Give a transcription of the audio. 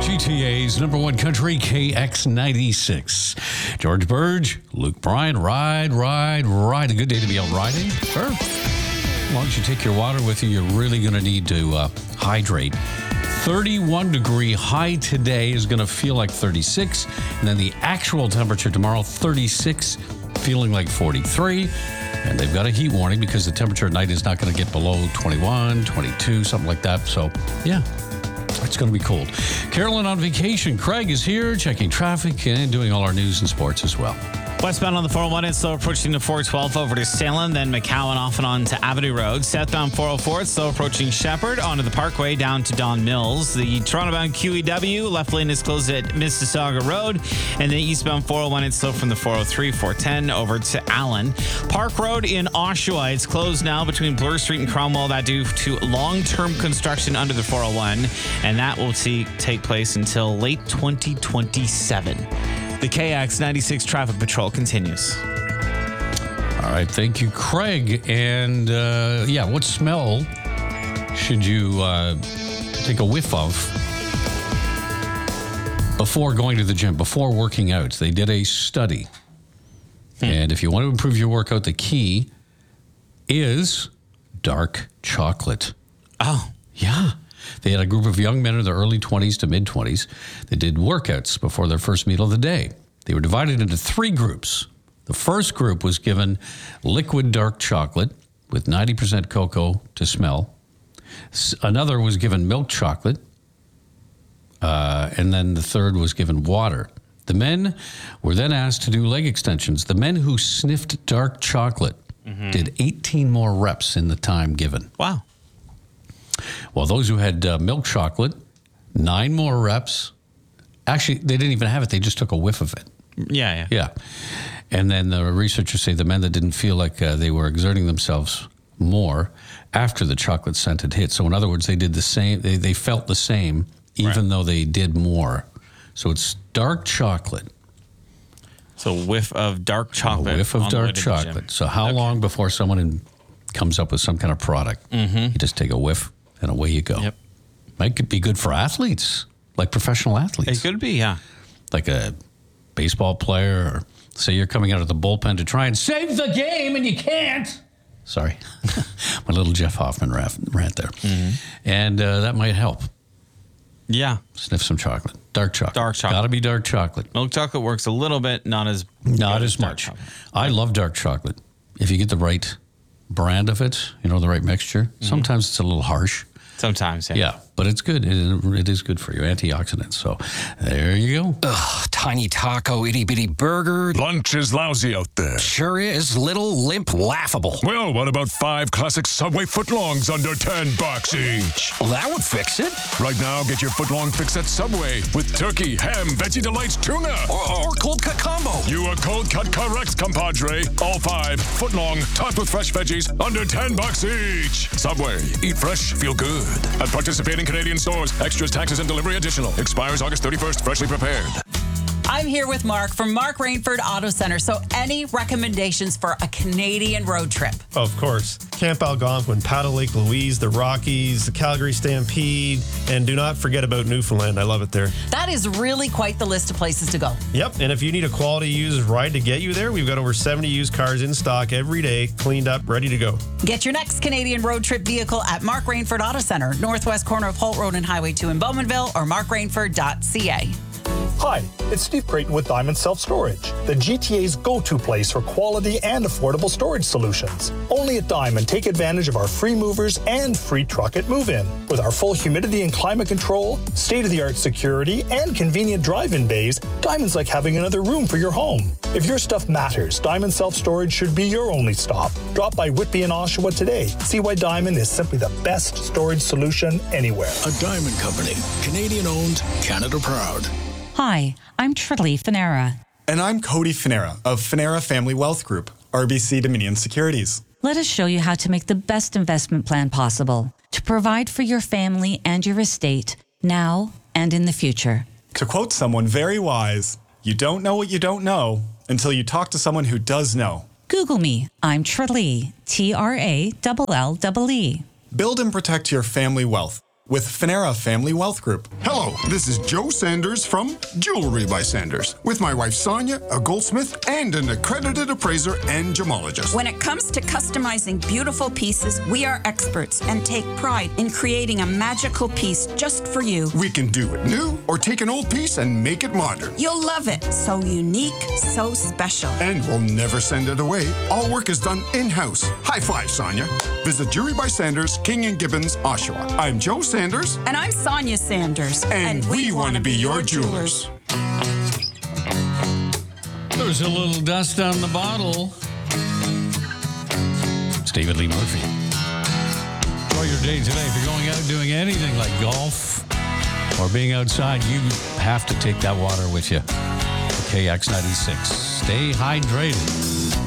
GTA's number one country, KX96. George Burge, Luke Bryan, ride. A good day to be out riding. Sure. As long as you take your water with you, you're really going to need to hydrate. 31-degree high today is going to feel like 36. And then the actual temperature tomorrow, 36, feeling like 43. And they've got a heat warning because the temperature at night is not going to get below 21, 22, something like that. So, yeah. It's going to be cold. Carolyn on vacation. Craig is here checking traffic and doing all our news and sports as well. Westbound on the 401, it's slow approaching the 412 over to Salem, then McCowan off and on to Avenue Road. Southbound 404, it's slow approaching Shepherd onto the Parkway down to Don Mills. The Toronto-bound QEW, left lane is closed at Mississauga Road. And the eastbound 401, it's slow from the 403, 410 over to Allen. Park Road in Oshawa, it's closed now between Bloor Street and Cromwell. That due to long-term construction under the 401. And that will take place until late 2027. The KX96 traffic patrol continues. All right. Thank you, Craig. And, what smell should you take a whiff of before going to the gym, before working out? They did a study. And if you want to improve your workout, the key is dark chocolate. Oh. Yeah. They had a group of young men in their early 20s to mid-20s that did workouts before their first meal of the day. They were divided into three groups. The first group was given liquid dark chocolate with 90% cocoa to smell. Another was given milk chocolate. And then the third was given water. The men were then asked to do leg extensions. The men who sniffed dark chocolate did 18 more reps in the time given. Wow. Well, those who had milk chocolate, 9 more reps. Actually, they didn't even have it. They just took a whiff of it. Yeah. And then the researchers say the men that didn't feel like they were exerting themselves more after the chocolate scent had hit. So in other words, they did the same. They felt the same even though they did more. So it's dark chocolate. So a whiff of dark chocolate. A whiff of dark chocolate. So how long before someone comes up with some kind of product? You just take a whiff. And away you go. Yep. Might be good for athletes, like professional athletes. It could be, yeah. Like a baseball player, or say you're coming out of the bullpen to try and save the game and you can't. Sorry. My little Jeff Hoffman rant there. And that might help. Yeah. Sniff some chocolate. Dark chocolate. Dark chocolate. Gotta be dark chocolate. Milk chocolate works a little bit, not as much. I love dark chocolate. If you get the right brand of it, the right mixture. Sometimes it's a little harsh. Sometimes, yeah. Yeah, but it's good. It is good for you. Antioxidants. So there you go. Ugh, tiny taco, itty-bitty burger. Lunch is lousy out there. Sure is. Little, limp, laughable. Well, what about 5 classic Subway footlongs under $10 each? Well, that would fix it. Right now, get your footlong fix at Subway with turkey, ham, Veggie Delights, tuna. Or cold cut combo. You are cold cut correct, compadre. All 5 footlong, topped with fresh veggies, under $10 each. Subway. Eat fresh, feel good. At participating Canadian stores, extras, taxes, and delivery additional. Expires August 31st, freshly prepared. I'm here with Mark from Mark Rainford Auto Center. So any recommendations for a Canadian road trip? Of course. Camp Algonquin, Paddle Lake Louise, the Rockies, the Calgary Stampede, and do not forget about Newfoundland. I love it there. That is really quite the list of places to go. Yep, and if you need a quality used ride to get you there, we've got over 70 used cars in stock every day, cleaned up, ready to go. Get your next Canadian road trip vehicle at Mark Rainford Auto Center, northwest corner of Holt Road and Highway 2 in Bowmanville, or markrainford.ca. Hi, it's Steve Creighton with Diamond Self Storage, the GTA's go-to place for quality and affordable storage solutions. Only at Diamond, take advantage of our free movers and free truck at move-in. With our full humidity and climate control, state-of-the-art security, and convenient drive-in bays, Diamond's like having another room for your home. If your stuff matters, Diamond Self Storage should be your only stop. Drop by Whitby and Oshawa today. See why Diamond is simply the best storage solution anywhere. A Diamond Company, Canadian-owned, Canada proud. Hi, I'm Trilly Finera. And I'm Cody Finera of Finera Family Wealth Group, RBC Dominion Securities. Let us show you how to make the best investment plan possible to provide for your family and your estate now and in the future. To quote someone very wise, you don't know what you don't know until you talk to someone who does know. Google me. I'm Trilly, Trallee. Build and protect your family wealth with Finera Family Wealth Group. Hello, this is Joe Sanders from Jewelry by Sanders, with my wife Sonia, a goldsmith and an accredited appraiser and gemologist. When it comes to customizing beautiful pieces, we are experts and take pride in creating a magical piece just for you. We can do it new or take an old piece and make it modern. You'll love it. So unique, so special. And we'll never send it away. All work is done in-house. High five, Sonia. Visit Jewelry by Sanders, King and Gibbons, Oshawa. I'm Joe Sanders. And I'm Sonia Sanders. And we want to be your jewelers. There's a little dust on the bottle. It's David Lee Murphy. Enjoy your day today. If you're going out doing anything like golf or being outside, you have to take that water with you. KX96. Stay hydrated.